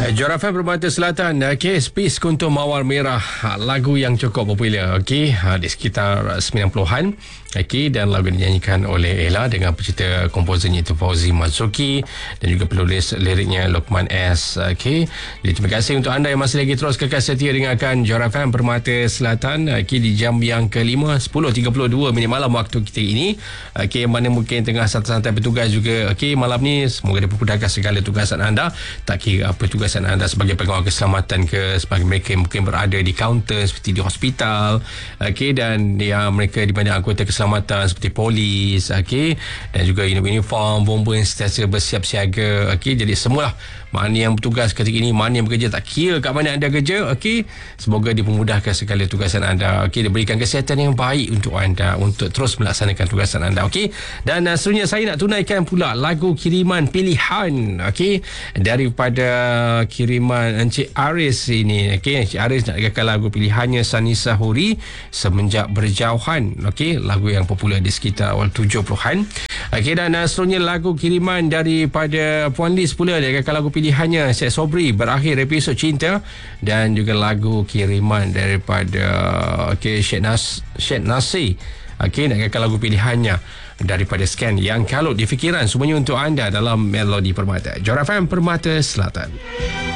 Johor FM Permata Selatan, Space Kuntum Mawar Merah, lagu yang cukup popular, di sekitar 90-an, dan lagu dinyanyikan oleh Ella dengan pencipta komposernya itu Fauzi Marzuki dan juga penulis liriknya Lokman S. Jadi terima kasih untuk anda yang masih lagi terus kekal setia dengarkan Johor FM Permata Selatan di jam yang kelima, 10.32 minit malam waktu kita ini. Mana mungkin tengah santai-santai bertugas juga malam ni, semoga dipermudahkan segala tugasan anda, tak kira apa tugasan anda sebagai pengawal keselamatan ke, sebagai mereka yang mungkin berada di kaunter seperti di hospital, dan yang mereka di mana anggota keselamatan seperti polis, dan juga uniform, bomba yang sentiasa bersiap siaga, jadi semualah mana yang bertugas ketika ini, mana yang bekerja, tak kira kat mana anda kerja, semoga dipermudahkan segala tugasan anda, diberikan kesihatan yang baik untuk anda untuk terus melaksanakan tugasan anda, dan seterusnya saya nak tunaikan pula lagu kiriman pilihan, daripada kiriman Encik Aris ini, Encik Aris nak dengarkan lagu pilihannya Sanisa Huri, Semenjak Berjauhan, lagu yang popular di sekitar awal 70-an. Dan seterusnya lagu kiriman daripada Puan Liz pula, dia dengarkan lagu pilihannya Syed Sobri, Berakhir Episod Cinta, dan juga lagu kiriman daripada Syed Nasir, nak dengarkan lagu pilihannya daripada Scan Yang Kalut di Fikiran. Semuanya untuk anda dalam Melodi Permata Johor FM Permata Selatan.